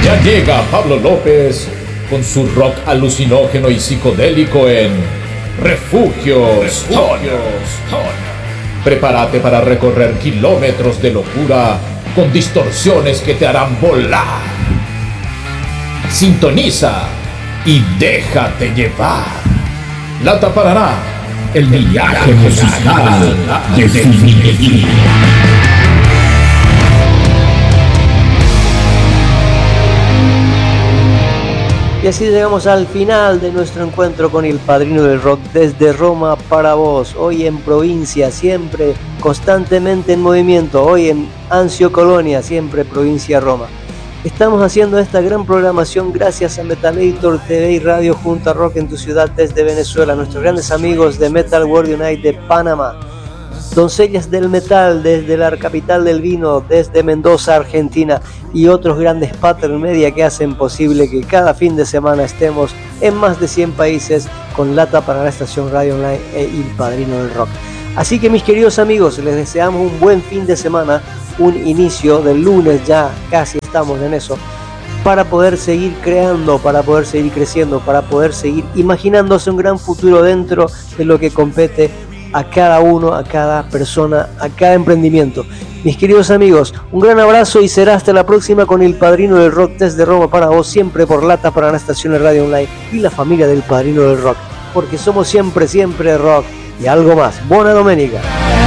Ya llega Pablo López con su rock alucinógeno y psicodélico en Refugios Toños. Prepárate para recorrer kilómetros de locura con distorsiones que te harán volar. Sintoniza y déjate llevar. Lata Paraná, el viaje musical definitivo. Y así llegamos al final de nuestro encuentro con el padrino del rock desde Roma para vos. Hoy en provincia, siempre constantemente en movimiento. Hoy en Anzio Colonia, siempre provincia Roma. Estamos haciendo esta gran programación gracias a Metalator TV y Radio junto a Rock en tu Ciudad desde Venezuela. Nuestros grandes amigos de Metal World Unite de Panamá. Doncellas del Metal desde la capital del vino, desde Mendoza, Argentina, y otros grandes Pattern Media que hacen posible que cada fin de semana estemos en más de 100 países con Lata para la estación Radio Online e El Padrino del Rock. Así que mis queridos amigos, les deseamos un buen fin de semana, un inicio del lunes, ya casi estamos en eso, para poder seguir creando, para poder seguir creciendo, para poder seguir imaginándose un gran futuro dentro de lo que compete a cada uno, a cada persona, a cada emprendimiento. Mis queridos amigos, un gran abrazo y será hasta la próxima con el Padrino del Rock desde Roma para vos, siempre por Lata para la estación de Radio Online y la familia del Padrino del Rock, porque somos siempre rock y algo más. Buona domenica.